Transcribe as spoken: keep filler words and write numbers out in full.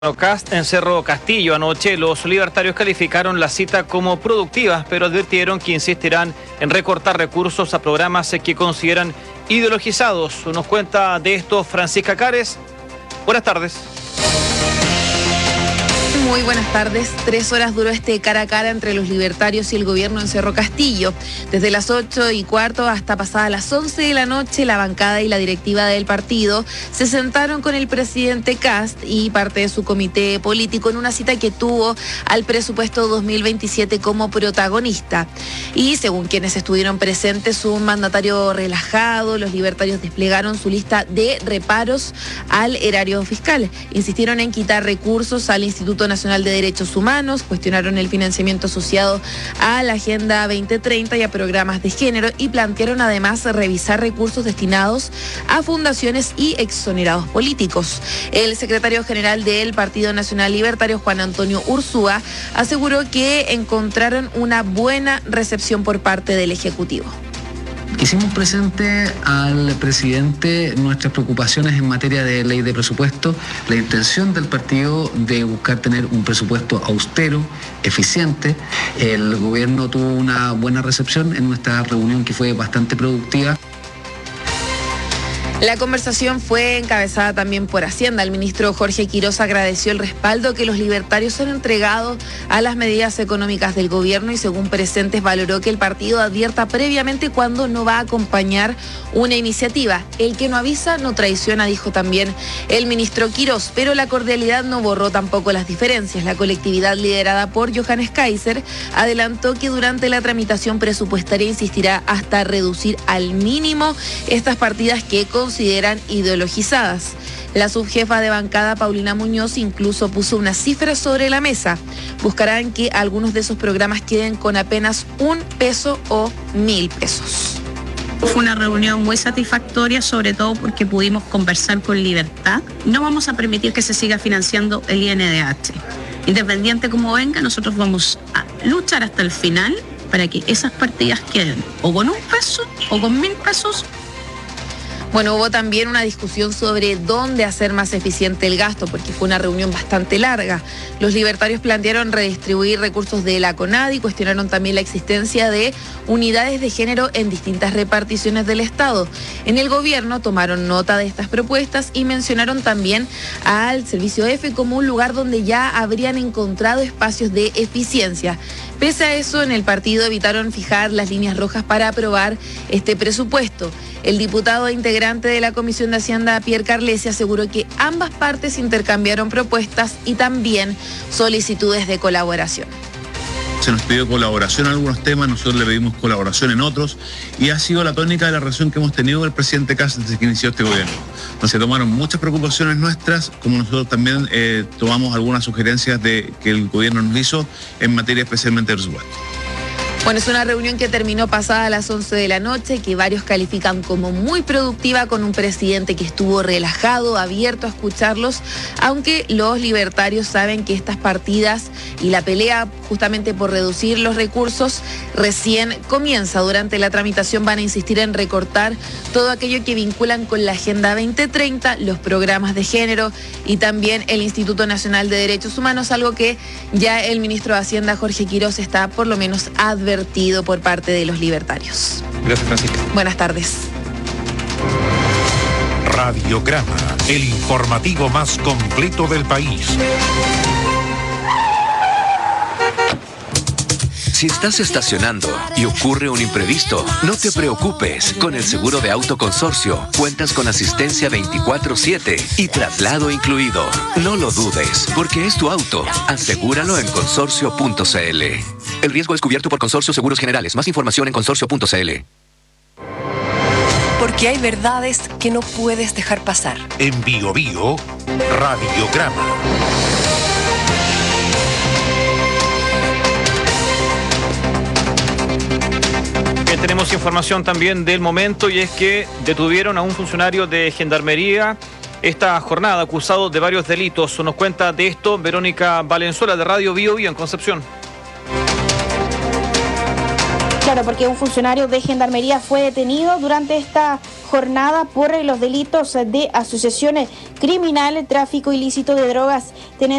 Cast en Cerro Castillo. Anoche los libertarios calificaron la cita como productiva, pero advirtieron que insistirán en recortar recursos a programas que consideran ideologizados. Nos cuenta de esto Francisca Cares. Buenas tardes. Muy buenas tardes. Tres horas duró este cara a cara entre los libertarios y el gobierno en Cerro Castillo. Desde las ocho y cuarto hasta pasadas las once de la noche, la bancada y la directiva del partido se sentaron con el presidente Cast y parte de su comité político en una cita que tuvo al presupuesto dos mil veintisiete como protagonista. Y según quienes estuvieron presentes, un mandatario relajado, los libertarios desplegaron su lista de reparos al erario fiscal. Insistieron en quitar recursos al Instituto Nacional de Derechos Humanos, cuestionaron el financiamiento asociado a la Agenda veinte treinta y a programas de género y plantearon además revisar recursos destinados a fundaciones y exonerados políticos. El secretario general del Partido Nacional Libertario, Juan Antonio Ursúa, aseguró que encontraron una buena recepción por parte del Ejecutivo. Hicimos presente al presidente nuestras preocupaciones en materia de ley de presupuesto, la intención del partido de buscar tener un presupuesto austero, eficiente. El gobierno tuvo una buena recepción en nuestra reunión que fue bastante productiva. La conversación fue encabezada también por Hacienda. El ministro Jorge Quiroz agradeció el respaldo que los libertarios han entregado a las medidas económicas del gobierno y según presentes valoró que el partido advierta previamente cuando no va a acompañar una iniciativa. El que no avisa no traiciona, dijo también el ministro Quiroz, pero la cordialidad no borró tampoco las diferencias. La colectividad liderada por Johannes Kaiser adelantó que durante la tramitación presupuestaria insistirá hasta reducir al mínimo estas partidas que con consideran ideologizadas. La subjefa de bancada, Paulina Muñoz, incluso puso una cifra sobre la mesa. Buscarán que algunos de esos programas queden con apenas un peso o mil pesos. Fue una reunión muy satisfactoria, sobre todo porque pudimos conversar con libertad. No vamos a permitir que se siga financiando el I N D H. Independiente como venga, nosotros vamos a luchar hasta el final para que esas partidas queden o con un peso o con mil pesos. Bueno, hubo también una discusión sobre dónde hacer más eficiente el gasto, porque fue una reunión bastante larga. Los libertarios plantearon redistribuir recursos de la CONADI, cuestionaron también la existencia de unidades de género en distintas reparticiones del Estado. En el gobierno tomaron nota de estas propuestas y mencionaron también al Servicio F como un lugar donde ya habrían encontrado espacios de eficiencia. Pese a eso, en el partido evitaron fijar las líneas rojas para aprobar este presupuesto. El diputado integrante de la Comisión de Hacienda, Pierre Carlesi, aseguró que ambas partes intercambiaron propuestas y también solicitudes de colaboración. Se nos pidió colaboración en algunos temas, nosotros le pedimos colaboración en otros y ha sido la tónica de la relación que hemos tenido con el presidente Kast desde que inició este gobierno. Nos se tomaron muchas preocupaciones nuestras, como nosotros también eh, tomamos algunas sugerencias de, que el gobierno nos hizo en materia especialmente de presupuesto. Bueno, es una reunión que terminó pasada a las once de la noche, que varios califican como muy productiva, con un presidente que estuvo relajado, abierto a escucharlos, aunque los libertarios saben que estas partidas y la pelea justamente por reducir los recursos recién comienza. Durante la tramitación van a insistir en recortar todo aquello que vinculan con la Agenda veinte treinta, los programas de género y también el Instituto Nacional de Derechos Humanos, algo que ya el ministro de Hacienda, Jorge Quiroz, está por lo menos advertido por parte de los libertarios. Gracias, Francisca. Buenas tardes. Radiograma, el informativo más completo del país. Si estás estacionando y ocurre un imprevisto, no te preocupes. Con el seguro de auto Consorcio, cuentas con asistencia veinticuatro siete y traslado incluido. No lo dudes, porque es tu auto. Asegúralo en consorcio punto c l. El riesgo es cubierto por Consorcio Seguros Generales. Más información en consorcio punto c l. Porque hay verdades que no puedes dejar pasar. En Bio Bio, Radiograma. Tenemos información también del momento y es que detuvieron a un funcionario de Gendarmería esta jornada acusado de varios delitos. Nos cuenta de esto Verónica Valenzuela de Radio Bio Bio en Concepción. Claro, porque un funcionario de Gendarmería fue detenido durante esta jornada por los delitos de asociaciones criminales, tráfico ilícito de drogas,